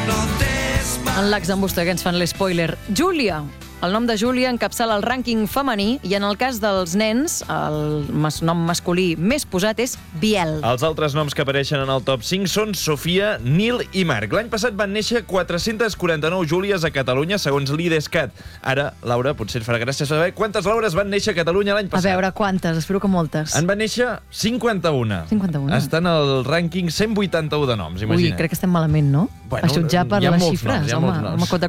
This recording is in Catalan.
En l'Ax en Busto, que ens fan l'espoiler. Júlia. El nom de Júlia encapçala el rànquing femení i en el cas dels nens, el nom masculí més posat és Biel. Els altres noms que apareixen en el top 5 són Sofia, Nil i Marc. L'any passat van néixer 449 Júlies a Catalunya, segons l'IDESCAT. Ara, Laura, potser et farà gràcia saber quantes Laures van néixer a Catalunya l'any passat. A veure, quantes? Espero que moltes. En van néixer 51. 51. Estan al rànquing 181 de noms, imagina't. Ui, crec que estem malament, no? Bueno, a jutjar per hi ha les molts xifres. noms, hi ha molts noms. Home,